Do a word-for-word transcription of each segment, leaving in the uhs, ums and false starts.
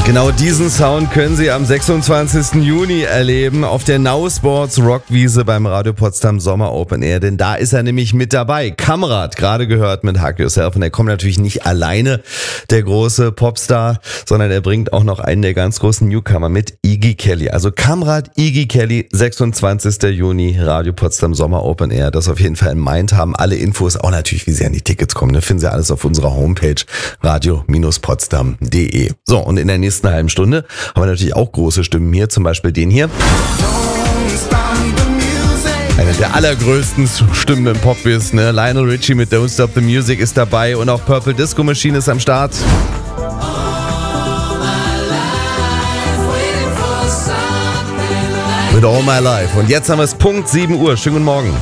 Genau diesen Sound können Sie am sechsundzwanzigsten Juni erleben auf der Now Sports Rockwiese beim Radio Potsdam Sommer Open Air, denn da ist er nämlich mit dabei. Kamrat, gerade gehört mit Hug Yourself, und er kommt natürlich nicht alleine, der große Popstar, sondern er bringt auch noch einen der ganz großen Newcomer mit, Iggy Kelly. Also Kamrat, Iggy Kelly, sechsundzwanzigsten Juni, Radio Potsdam Sommer Open Air, das auf jeden Fall in Mind haben. Alle Infos, auch natürlich, wie Sie an die Tickets kommen, ne, finden Sie alles auf unserer Homepage radio potsdam punkt de. So, und in der nächsten nächsten halben Stunde haben wir natürlich auch große Stimmen hier, zum Beispiel den hier. Eine der allergrößten Stimmen im Popbiz, ne? Lionel Richie mit Don't Stop the Music ist dabei und auch Purple Disco Machine ist am Start. With All My Life. Und jetzt haben wir es Punkt sieben Uhr. Schönen guten Morgen.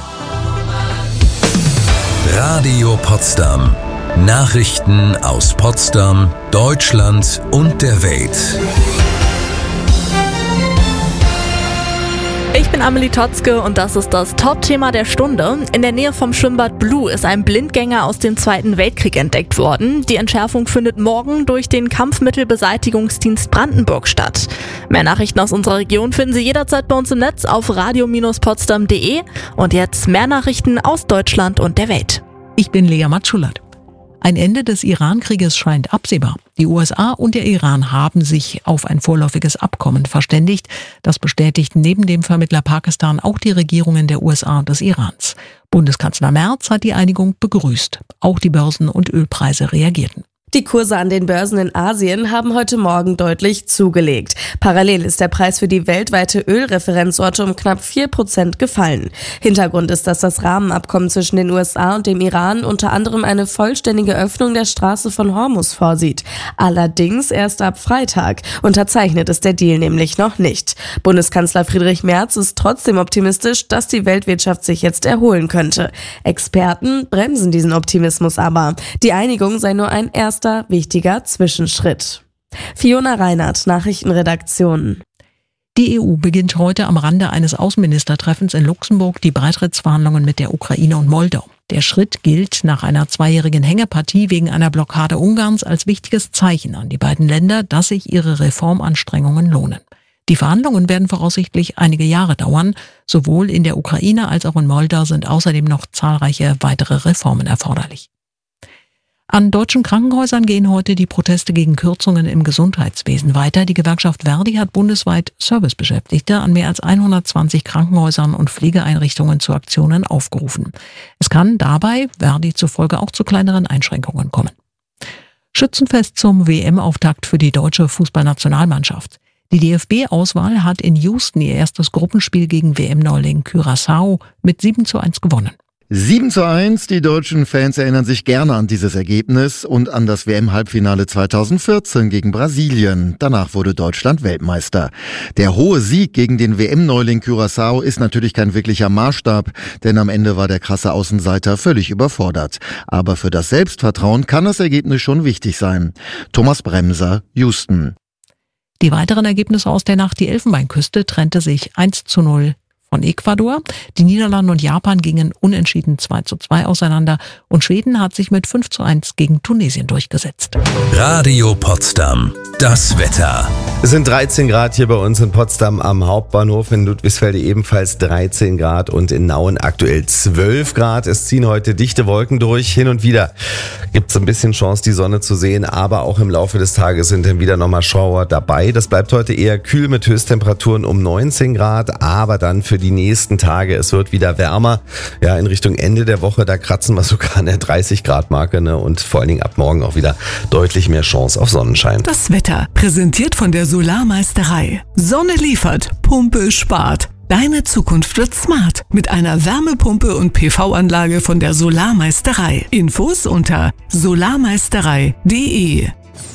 Radio Potsdam. Nachrichten aus Potsdam, Deutschland und der Welt. Ich bin Amelie Totzke und das ist das Top-Thema der Stunde. In der Nähe vom Schwimmbad Blue ist ein Blindgänger aus dem Zweiten Weltkrieg entdeckt worden. Die Entschärfung findet morgen durch den Kampfmittelbeseitigungsdienst Brandenburg statt. Mehr Nachrichten aus unserer Region finden Sie jederzeit bei uns im Netz auf radio potsdam punkt de. Und jetzt mehr Nachrichten aus Deutschland und der Welt. Ich bin Lea Matschulat. Ein Ende des Iran-Krieges scheint absehbar. Die U S A und der Iran haben sich auf ein vorläufiges Abkommen verständigt. Das bestätigten neben dem Vermittler Pakistan auch die Regierungen der U S A und des Irans. Bundeskanzler Merz hat die Einigung begrüßt. Auch die Börsen und Ölpreise reagierten. Die Kurse an den Börsen in Asien haben heute Morgen deutlich zugelegt. Parallel ist der Preis für die weltweite Ölreferenzsorte um knapp vier Prozent gefallen. Hintergrund ist, dass das Rahmenabkommen zwischen den U S A und dem Iran unter anderem eine vollständige Öffnung der Straße von Hormuz vorsieht. Allerdings erst ab Freitag. Unterzeichnet ist der Deal nämlich noch nicht. Bundeskanzler Friedrich Merz ist trotzdem optimistisch, dass die Weltwirtschaft sich jetzt erholen könnte. Experten bremsen diesen Optimismus aber. Die Einigung sei nur ein erster wichtiger Zwischenschritt. Fiona Reinhardt, Nachrichtenredaktion. Die E U beginnt heute am Rande eines Außenministertreffens in Luxemburg die Beitrittsverhandlungen mit der Ukraine und Moldau. Der Schritt gilt nach einer zweijährigen Hängepartie wegen einer Blockade Ungarns als wichtiges Zeichen an die beiden Länder, dass sich ihre Reformanstrengungen lohnen. Die Verhandlungen werden voraussichtlich einige Jahre dauern. Sowohl in der Ukraine als auch in Moldau sind außerdem noch zahlreiche weitere Reformen erforderlich. An deutschen Krankenhäusern gehen heute die Proteste gegen Kürzungen im Gesundheitswesen weiter. Die Gewerkschaft Verdi hat bundesweit Servicebeschäftigte an mehr als hundertzwanzig Krankenhäusern und Pflegeeinrichtungen zu Aktionen aufgerufen. Es kann dabei Verdi zufolge auch zu kleineren Einschränkungen kommen. Schützenfest zum W M-Auftakt für die deutsche Fußballnationalmannschaft. Die D F B-Auswahl hat in Houston ihr erstes Gruppenspiel gegen W M-Neuling Curaçao mit sieben zu eins gewonnen. sieben zu eins, die deutschen Fans erinnern sich gerne an dieses Ergebnis und an das W M-Halbfinale zweitausendvierzehn gegen Brasilien. Danach wurde Deutschland Weltmeister. Der hohe Sieg gegen den W M-Neuling Curaçao ist natürlich kein wirklicher Maßstab, denn am Ende war der krasse Außenseiter völlig überfordert. Aber für das Selbstvertrauen kann das Ergebnis schon wichtig sein. Thomas Bremser, Houston. Die weiteren Ergebnisse aus der Nacht: Die Elfenbeinküste trennte sich eins zu null von Ecuador. Die Niederlande und Japan gingen unentschieden zwei zu zwei auseinander und Schweden hat sich mit fünf zu eins gegen Tunesien durchgesetzt. Radio Potsdam. Das Wetter. Es sind dreizehn Grad hier bei uns in Potsdam am Hauptbahnhof, in Ludwigsfelde ebenfalls dreizehn Grad und in Nauen aktuell zwölf Grad. Es ziehen heute dichte Wolken durch. Hin und wieder gibt es ein bisschen Chance, die Sonne zu sehen, aber auch im Laufe des Tages sind dann wieder nochmal Schauer dabei. Das bleibt heute eher kühl mit Höchsttemperaturen um neunzehn Grad, aber dann für die nächsten Tage, es wird wieder wärmer. Ja, in Richtung Ende der Woche, da kratzen wir sogar an der dreißig Grad Marke, ne? Und vor allen Dingen ab morgen auch wieder deutlich mehr Chance auf Sonnenschein. Das Wetter, präsentiert von der Solarmeisterei. Sonne liefert, Pumpe spart. Deine Zukunft wird smart mit einer Wärmepumpe und P V-Anlage von der Solarmeisterei. Infos unter solarmeisterei punkt de.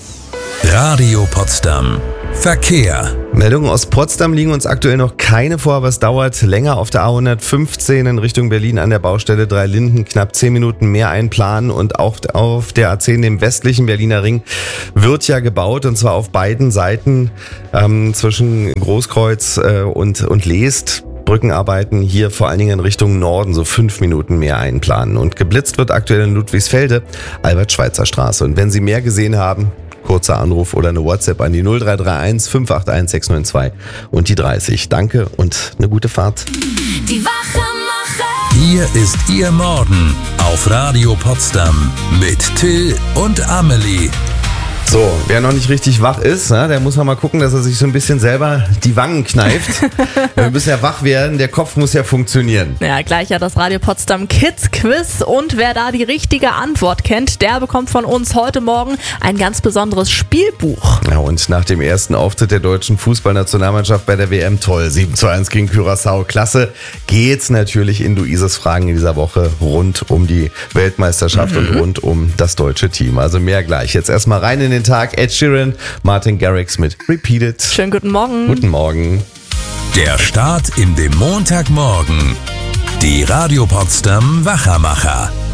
Radio Potsdam. Verkehr. Meldungen aus Potsdam liegen uns aktuell noch keine vor, aber es dauert länger. Auf der A hundertfünfzehn in Richtung Berlin an der Baustelle Dreilinden knapp zehn Minuten mehr einplanen und auch auf der A zehn, dem westlichen Berliner Ring, wird ja gebaut und zwar auf beiden Seiten ähm, zwischen Großkreuz äh, und, und Leest. Brückenarbeiten hier vor allen Dingen in Richtung Norden so fünf Minuten mehr einplanen. Und geblitzt wird aktuell in Ludwigsfelde, Albert-Schweitzer-Straße. Und wenn Sie mehr gesehen haben, kurzer Anruf oder eine WhatsApp an die null drei drei eins fünf acht eins sechs neun zwei und die dreißig. Danke und eine gute Fahrt. Die Wachmacher. Hier ist Ihr Morgen auf Radio Potsdam mit Till und Amelie. So, wer noch nicht richtig wach ist, ne, der muss mal gucken, dass er sich so ein bisschen selber die Wangen kneift. Wir müssen ja wach werden, der Kopf muss ja funktionieren. Ja, gleich ja das Radio Potsdam Kids Quiz und wer da die richtige Antwort kennt, der bekommt von uns heute Morgen ein ganz besonderes Spielbuch. Ja, und nach dem ersten Auftritt der deutschen Fußballnationalmannschaft bei der W M, toll, sieben zu eins gegen Curaçao, klasse, geht's natürlich in Luises Fragen in dieser Woche rund um die Weltmeisterschaft mhm. und rund um das deutsche Team. Also mehr gleich. Jetzt erstmal rein in den Tag. Ed Sheeran, Martin Garrix mit Repeat It. Schönen guten Morgen. Guten Morgen. Der Start in den Montagmorgen. Die Radio Potsdam Wachermacher.